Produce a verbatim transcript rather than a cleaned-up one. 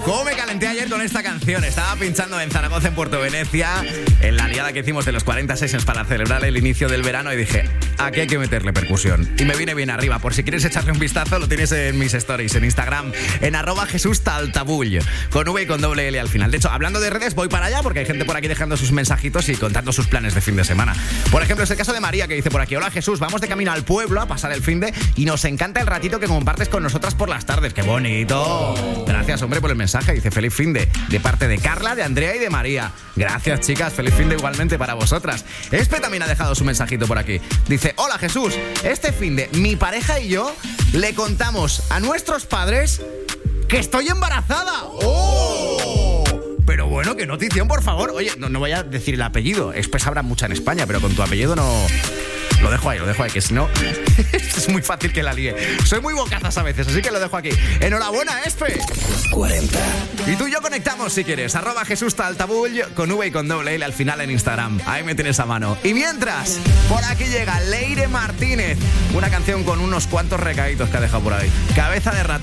¿Cómo me calenté ayer con esta canción? Estaba pinchando en Zaragoza, en Puerto Venecia, en la liada que hicimos de los cuarenta sessions para celebrar el inicio del verano, y dije, aquí hay que meterle percusión. Y me viene bien arriba. Por si quieres echarle un vistazo, lo tienes en mis stories, en Instagram, en arroba Jesús Taltabull, con V y con doble L al final. De hecho, hablando de redes, voy para allá porque hay gente por aquí dejando sus mensajitos y contando sus planes de fin de semana. Por ejemplo, es el caso de María, que dice por aquí: hola Jesús, vamos de camino al pueblo a pasar el finde y nos encanta el ratito que compartes con nosotras por las tardes. ¡Qué bonito! Gracias, hombre, por el mensaje. Dice feliz finde de parte de Carla, de Andrea y de María. Gracias, chicas, feliz finde igualmente para vosotras. Espe también ha dejado su mensajito por aquí. Dice: hola Jesús, este finde mi pareja y yo le contamos a nuestros padres que estoy embarazada. ¡Oh! Pero bueno, qué notición, por favor. Oye, no, no voy a decir el apellido. Espe sabrá mucha en España, pero con tu apellido no... Lo dejo ahí, lo dejo ahí, que si no es muy fácil que la líe. Soy muy bocazas a veces, así que lo dejo aquí. Enhorabuena, Espe. cuarenta. Y tú y yo conectamos si quieres. Arroba Jesús Taltabull, con V y con doble L al final en Instagram. Ahí me tienes a mano. Y mientras, por aquí llega Leire Martínez, una canción con unos cuantos recaditos que ha dejado por ahí. Cabeza de ratón.